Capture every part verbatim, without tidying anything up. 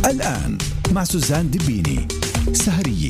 الآن مع سوزان دبيني سهرية.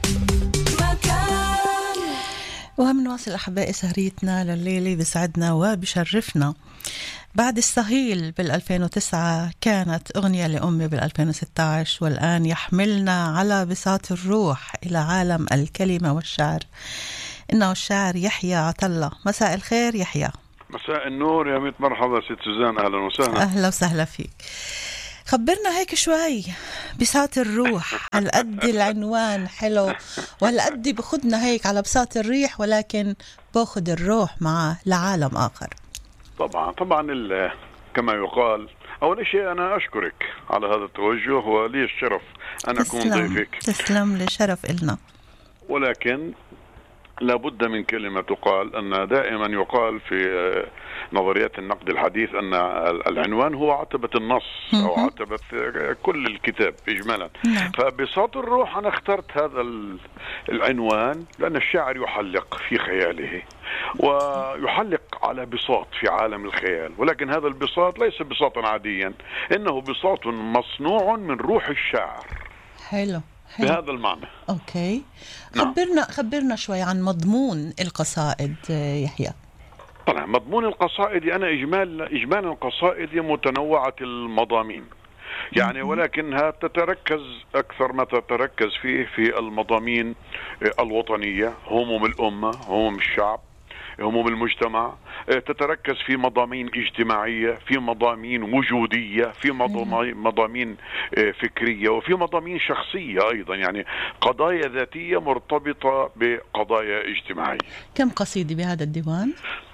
ومنواصل أحبائي سهريتنا لليلة. بسعدنا وبشرفنا بعد الصهيل بالألفين وتسعة كانت أغنية لأمي بالألفين وستة عشر، والآن يحملنا على بساط الروح إلى عالم الكلمة والشعر. إنه الشاعر يحيى عطلة. مساء الخير يحيى. مساء النور يا ميت مرحبا ست سوزان، أهلا وسهلا. أهلا وسهلا فيك. خبرنا هيك شوي بساط الروح. هالقد العنوان حلو وهالقد بخدنا هيك على بساط الريح، ولكن باخد الروح معه لعالم آخر. طبعا طبعا كما يقال. أول شيء أنا أشكرك على هذا التوجه، ولي الشرف أن أكون ضيفك. تسلم لي، شرف إلنا. ولكن لابد من كلمة تقال، أن دائما يقال في نظريات النقد الحديث أن العنوان هو عتبة النص أو عتبة كل الكتاب إجمالا. فبساط الروح أنا اخترت هذا العنوان لأن الشاعر يحلق في خياله، ويحلق على بساط في عالم الخيال، ولكن هذا البساط ليس بساطا عاديا، إنه بساط مصنوع من روح الشاعر. حلو. بهذا المعنى. اوكي. خبرنا نعم. خبرنا شوي عن مضمون القصائد يحيى. طبعا مضمون القصائد أنا إجمال إجمال القصائد متنوعة المضامين يعني، ولكنها تتركز أكثر ما تتركز فيه في المضامين الوطنية، هموم الأمة، هموم الشعب، هموم المجتمع. تتركز في مضامين اجتماعية، في مضامين وجودية، في مضامين فكرية، وفي مضامين شخصية أيضا، يعني قضايا ذاتية مرتبطة بقضايا اجتماعية. كم قصيدة بهذا الديوان؟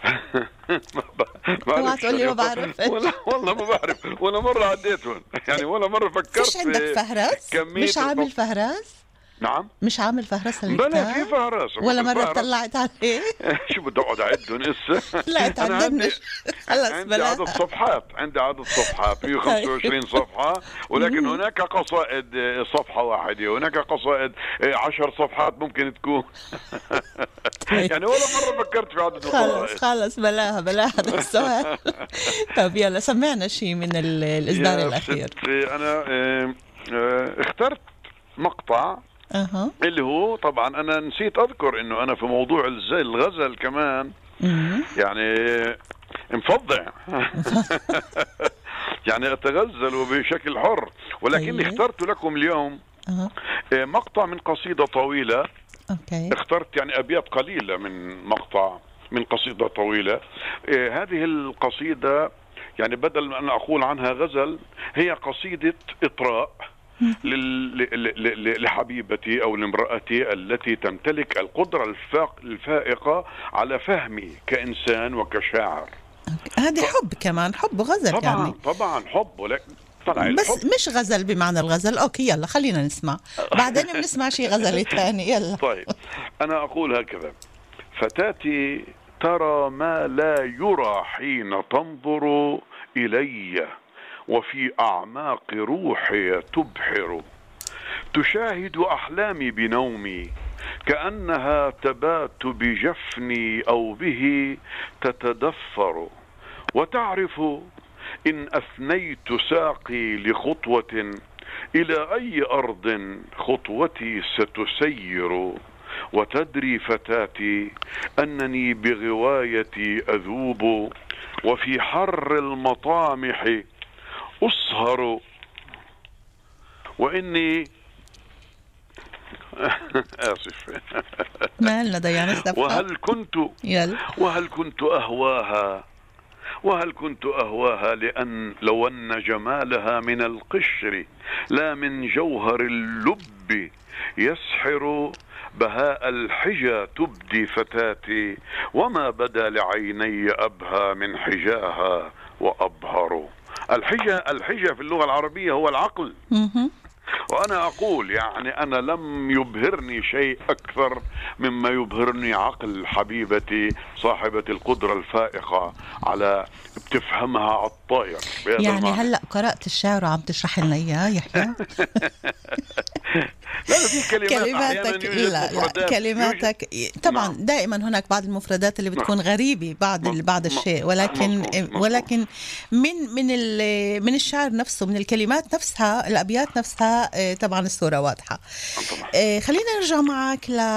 ما تقول لي ما بعرف. والله ما بعرف، ولا مرة عديتهم يعني، ولا مرة فكرت. مش عندك فهرس؟ مش عامل فهرس؟ نعم مش عامل فهرس بلا في فهرس ولا مرة طلعت عليه؟ شو بدي اقعد اعدهم هسه؟ لا تعدنش. خلص عندي عدد صفحات، عندي عدد صفحات مئة وخمسة وعشرين صفحة، ولكن هناك قصائد صفحة واحدة، هناك قصائد عشر صفحات ممكن تكون. يعني ولا مرة فكرت في عدد القصائد. خلص خلص بلاها بلاها هذا السؤال. طب يلا سمعنا شيء من الإصدار الأخير. أنا اخترت مقطع أه. اللي هو طبعا أنا نسيت أذكر إنه أنا في موضوع الغزل كمان مم. يعني مفضع. يعني أتغزل بشكل حر، ولكني اخترت لكم اليوم أه. مقطع من قصيدة طويلة. أوكي. اخترت يعني أبيات قليلة من مقطع من قصيدة طويلة. هذه القصيدة يعني بدل من أن أقول عنها غزل، هي قصيدة إطراء لحبيبتي أو لامرأتي التي تمتلك القدرة الفائقة على فهمي كإنسان وكشاعر. هذه حب كمان، حب غزل طبعا يعني. طبعا حب، ولكن بس الحب. مش غزل بمعنى الغزل. أوكي يلا خلينا نسمع، بعدين بنسمع شيء غزل تاني. يلا. طيب أنا أقول هكذا: فتاتي ترى ما لا يرى حين تنظر إلي، وفي أعماق روحي تبحر، تشاهد أحلامي بنومي، كأنها تبات بجفني أو به تتدفر، وتعرف إن أثنيت ساقي لخطوة إلى أي أرض خطوتي ستسير، وتدري فتاتي أنني بغوايتي أذوب، وفي حر المطامح أسهر، وإني آسف. مالنا ضيعنا الصفحة. وهل كنت يلا. وهل كنت أهواها وهل كنت أهواها لأن لو أن جمالها من القشر لا من جوهر اللب يسحر، بهاء الحجى تبدي فتاتي، وما بدا لعيني أبهى من حجاها وأبهر. الحجة الحجة في اللغة العربية هو العقل. وأنا أقول يعني أنا لم يبهرني شيء أكثر مما يبهرني عقل حبيبتي صاحبة القدرة الفائقة على بتفهمها على الطائر. يعني هلأ قرأت الشعر وعم تشرح لنا إياه يحيى؟ لا لا في كلمات كلماتك لا لا كلماتك طبعا نعم. دائما هناك بعض المفردات اللي بتكون نعم. غريبة بعض نعم. بعض الشيء، ولكن نعم. ولكن من من من الشعر نفسه، من الكلمات نفسها، الأبيات نفسها طبعا الصورة واضحة. نعم. خلينا نرجع معك ل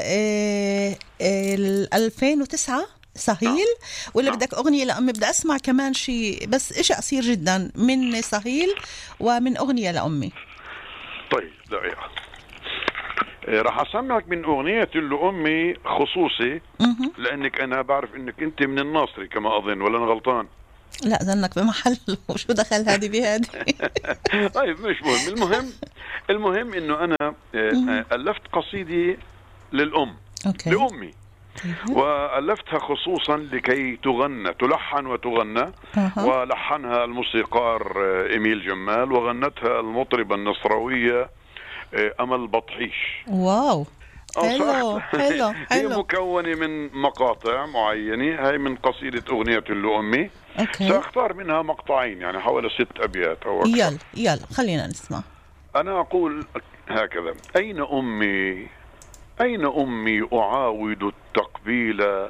ألفين وتسعة صهيل ولا نعم. بدك أغنية لأمي؟ بدي أسمع كمان شيء بس إشي قصير جدا من صهيل ومن أغنية لأمي. طيب لا يعني راح أسمعك من أغنية لأمي خصوصي لأنك أنا بعرف أنك أنت من الناصري كما أظن، ولا أنا غلطان؟ لا ظنك بمحل وشو دخل هذه بهذه. طيب مش مهم. المهم المهم أنه أنا ألفت قصيدة للأم أوكي. لأمي وألفتها خصوصا لكي تغنى، تلحن وتغنى. أه. ولحنها الموسيقار إيميل جمال وغنتها المطربة النصراوية أمل بطحيش. واو حلو حلو هي مكونة من مقاطع معينة، هاي من قصيدة أغنية لأمي. أوكي. سأختار منها مقطعين يعني حوالي ست أبيات أو أكثر. يلا يلا خلينا نسمع. أنا أقول هكذا: أين أمي أين أمي أعاود التقبيل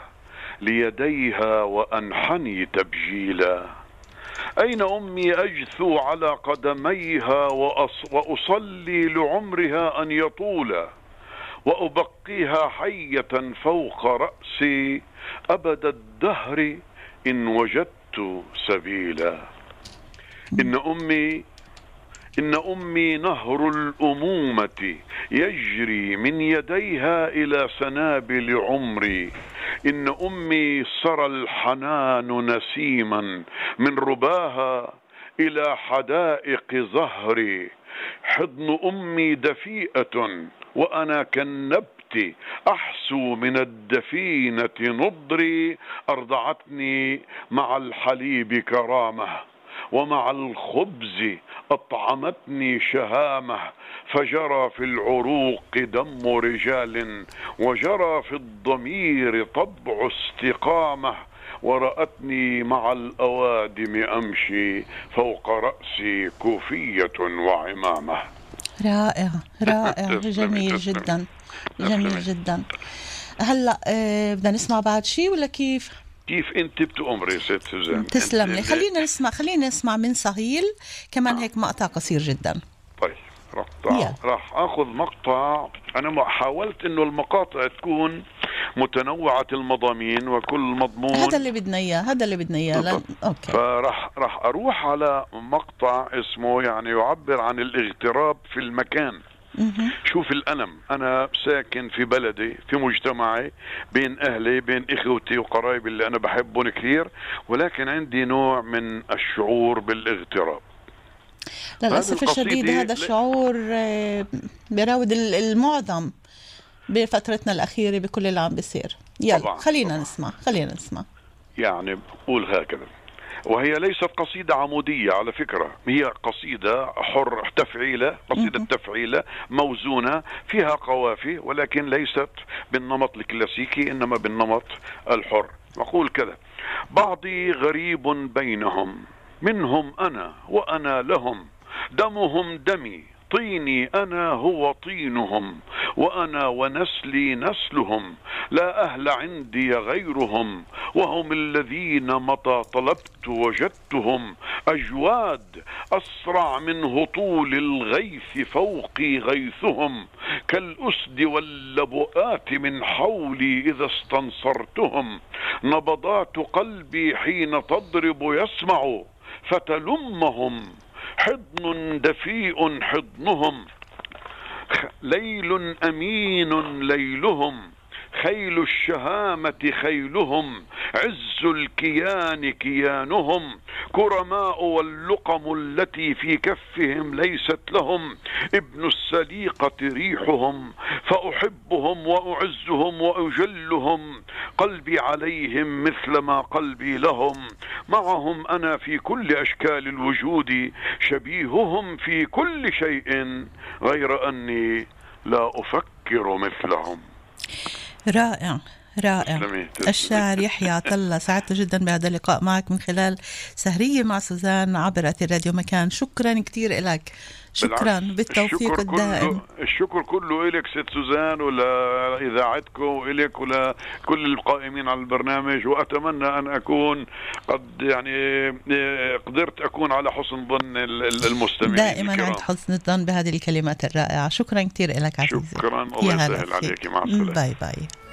ليديها وأنحني تبجيلا؟ أين أمي أجثو على قدميها وأصلي لعمرها أن يطول وأبقيها حية فوق رأسي أبد الدهر إن وجدت سبيلا؟ إن أمي إن أمي نهر الأمومة يجري من يديها إلى سنابل عمري. إن أمي سرى الحنان نسيما من رباها إلى حدائق زهري. حضن أمي دفيئة وأنا كالنبت أحسو من الدفينة نضري. أرضعتني مع الحليب كرامة ومع الخبز أطعمتني شهامة. فجرى في العروق دم رجال وجرى في الضمير طبع استقامة. ورأتني مع الأوادم أمشي فوق رأسي كوفية وعمامة. رائع رائع جميل جدا جميل جدا. هلأ آه بدنا نسمع بعد شيء ولا كيف؟ كيف انت بتأمري ست سوزان؟ تسلم لي. خلينا نسمع خلينا نسمع من صهيل كمان آه. هيك مقطع قصير جدا. طيب راح راح اخذ مقطع. انا حاولت انه المقاطع تكون متنوعة المضامين وكل مضمون هذا اللي بدنا اياه هذا اللي بدنا اياه لن... اوكي. فراح راح اروح على مقطع اسمه يعني يعبر عن الاغتراب في المكان. شوف الألم، أنا ساكن في بلدي في مجتمعي بين أهلي بين إخوتي وقرايبي اللي أنا بحبهم كثير، ولكن عندي نوع من الشعور بالاغتراب. للأسف الشديد هذا الشعور بيراود المعظم بفترتنا الأخيرة بكل اللي عم بيصير. يلا طبعاً خلينا طبعاً. نسمع خلينا نسمع يعني بقول هكذا، وهي ليست قصيدة عمودية على فكرة، هي قصيدة حر تفعيلة، قصيدة تفعيلة موزونة فيها قوافي ولكن ليست بالنمط الكلاسيكي إنما بالنمط الحر. أقول كذا: بعضي غريب بينهم، منهم أنا وأنا لهم، دمهم دمي، طيني أنا هو طينهم، وأنا ونسلي نسلهم، لا أهل عندي غيرهم، وهم الذين متى طلبت وجدتهم، أجواد أسرع من هطول الغيث فوقي غيثهم، كالأسد واللبؤات من حولي إذا استنصرتهم، نبضات قلبي حين تضرب يسمع فتلمهم، حضن دفيء حضنهم، ليل أمين ليلهم، خيل الشهامة خيلهم، عز الكيان كيانهم، كرماء واللقم التي في كفهم ليست لهم، ابن السليقة ريحهم، فأحبهم وأعزهم وأجلهم، قلبي عليهم مثل ما قلبي لهم، معهم أنا في كل أشكال الوجود، شبيههم في كل شيء غير أني لا أفكر مثلهم. رائع رائع. تسلمي. الشاعر يحيى عطلة، سعدت جدا بهذا اللقاء معك من خلال سهرية مع سوزان عبر راديو مكان. شكرا كتير لك، شكرا، بالتوفيق الشكر الدائم. كله الشكر كله إلك ست سوزان، ولا إذاعتكم، وإلك ولا كل القائمين على البرنامج، وأتمنى أن أكون قد يعني قدرت أكون على حسن ظن المستمعين دائما الكرام. عند حسن الظن بهذه الكلمات الرائعة. شكرا كتير لك عزيزي. شكرا، الله يسهل عليك، مع السلامة. باي باي.